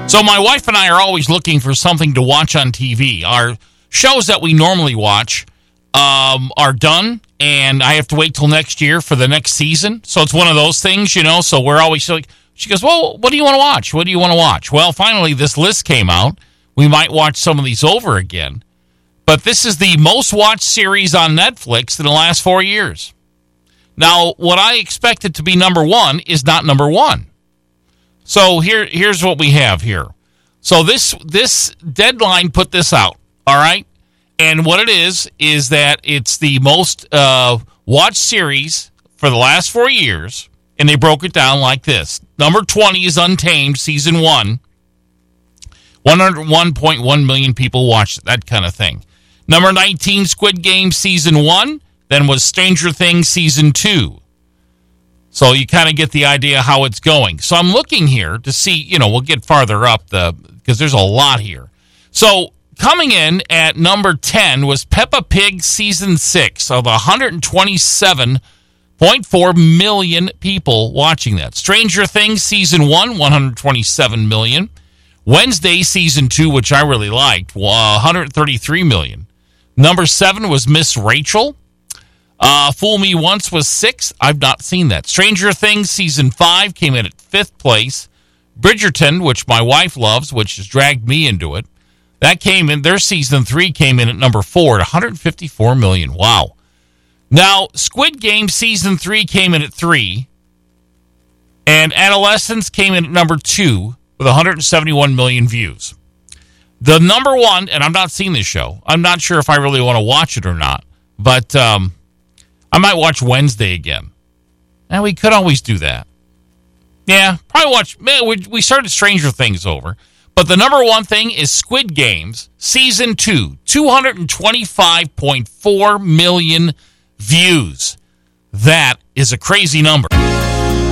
So my wife and I are always looking for something to watch on TV. Our shows that we normally watch are done, and I have to wait till next year for the next season. So it's one of those things, so we're always like, she goes, well, what do you want to watch? What do you want to watch? Well, finally, this list came out. We might watch some of these over again. But this is the most watched series on Netflix in the last 4 years. Now, what I expected to be number one is not number one. So here's what we have here. So this Deadline put this out, all right? And what it is that it's the most watched series for the last 4 years, and they broke it down like this. Number 20 is Untamed, Season 1. 101.1 million people watched it, that kind of thing. Number 19, Squid Game, Season 1. Then was Stranger Things, Season 2. So you kind of get the idea how it's going. So I'm looking here to see, we'll get farther up because there's a lot here. So coming in at number 10 was Peppa Pig Season 6 of 127.4 million people watching that. Stranger Things Season 1, 127 million. Wednesday Season 2, which I really liked, 133 million. Number 7 was Miss Rachel. Fool Me Once was 6. I've not seen that. Stranger Things Season 5 came in at 5th place. Bridgerton, which my wife loves, which has dragged me into it, that came in, their Season 3 came in at number 4 at 154 million. Wow. Now, Squid Game Season 3 came in at 3. And Adolescence came in at number 2 with 171 million views. The number one, and I'm not seeing this show. I'm not sure if I really want to watch it or not. But I might watch Wednesday again. Now, we could always do that. Yeah, probably watch. We started Stranger Things over. But the number one thing is Squid Games Season 2. 225.4 million views. That is a crazy number.